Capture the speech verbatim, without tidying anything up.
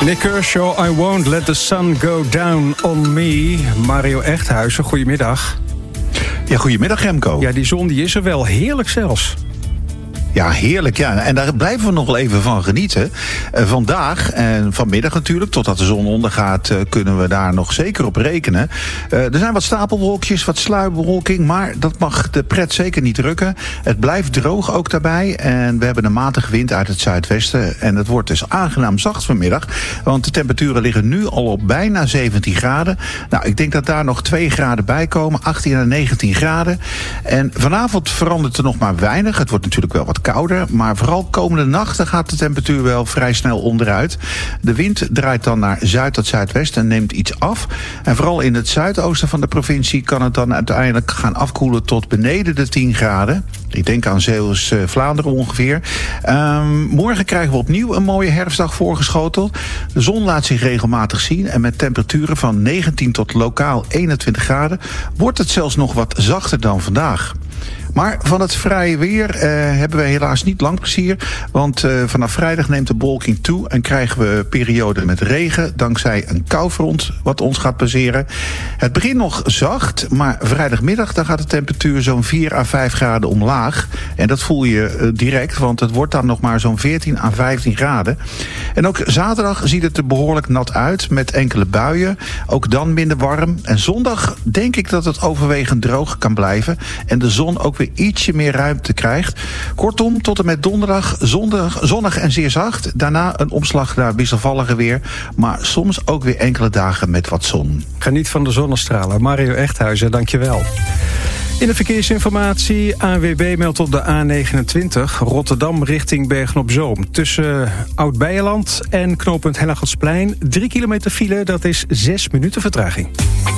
Nick Kershaw, I won't let the sun go down on me. Mario Echthuizen, goedemiddag. Ja, goedemiddag Remco. Ja, die zon die is er wel, heerlijk zelfs. Ja, heerlijk. Ja. En daar blijven we nog wel even van genieten. Uh, vandaag en vanmiddag natuurlijk, totdat de zon ondergaat, uh, kunnen we daar nog zeker op rekenen. Uh, er zijn wat stapelwolkjes, wat sluierbewolking, maar dat mag de pret zeker niet drukken. Het blijft droog ook daarbij en we hebben een matige wind uit het zuidwesten. En het wordt dus aangenaam zacht vanmiddag, want de temperaturen liggen nu al op bijna zeventien graden. Nou, ik denk dat daar nog twee graden bij komen, achttien à negentien graden. En vanavond verandert er nog maar weinig. Het wordt natuurlijk wel wat kouder, maar vooral komende nachten gaat de temperatuur wel vrij snel onderuit. De wind draait dan naar zuid tot zuidwest en neemt iets af. En vooral in het zuidoosten van de provincie kan het dan uiteindelijk gaan afkoelen tot beneden de tien graden. Ik denk aan Zeeuws-Vlaanderen ongeveer. Um, morgen krijgen we opnieuw een mooie herfstdag voorgeschoteld. De zon laat zich regelmatig zien en met temperaturen van negentien tot lokaal eenentwintig graden wordt het zelfs nog wat zachter dan vandaag. Maar van het vrije weer eh, hebben we helaas niet lang plezier. Want eh, vanaf vrijdag neemt de bewolking toe en krijgen we perioden met regen, dankzij een koufront wat ons gaat passeren. Het begint nog zacht, maar vrijdagmiddag dan gaat de temperatuur zo'n vier à vijf graden omlaag. En dat voel je eh, direct, want het wordt dan nog maar zo'n veertien à vijftien graden. En ook zaterdag ziet het er behoorlijk nat uit met enkele buien. Ook dan minder warm. En zondag denk ik dat het overwegend droog kan blijven en de zon ook weer ietsje meer ruimte krijgt. Kortom, tot en met donderdag zondag, zonnig en zeer zacht. Daarna een omslag naar wisselvallige weer, maar soms ook weer enkele dagen met wat zon. Geniet van de zonnestralen. Mario Echthuizen, dankjewel. In de verkeersinformatie, A N W B meldt op de A negenentwintig... Rotterdam richting Bergen-op-Zoom. Tussen Oud-Beijerland en knooppunt Hellegatsplein. Drie kilometer file, dat is zes minuten vertraging.